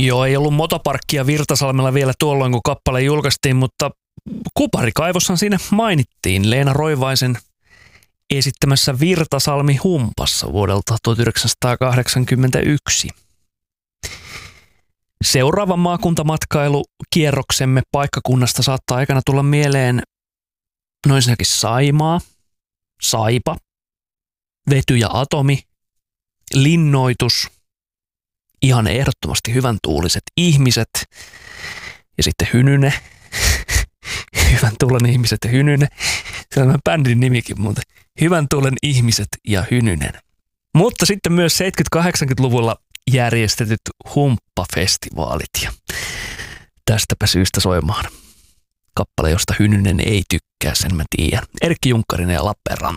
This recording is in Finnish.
Joo, ei ollut motoparkkia Virtasalmella vielä tuolloin, kun kappale julkaistiin, mutta Kuparikaivossahan siinä mainittiin Leena Roivaisen esittämässä Virtasalmi Humpassa vuodelta 1981. Seuraavan maakuntamatkailukierroksemme paikkakunnasta saattaa aikana tulla mieleen ensinnäkin Saimaa, Saipa, Vety ja Atomi, linnoitus, ihan ehdottomasti hyvän tuuliset ihmiset ja sitten Hynyne. Hyvän tuulen ihmiset ja Hynyne. Se on bändin nimikin muuten. Hyvän tuulen ihmiset ja Hynynen. Mutta sitten myös 70-80-luvulla järjestetyt humppafestivaalit ja tästäpä syystä soimaan kappale, josta Hynynen ei tykkää, sen mä tiedän. Erkki Junkkarinen ja Lappeenranta.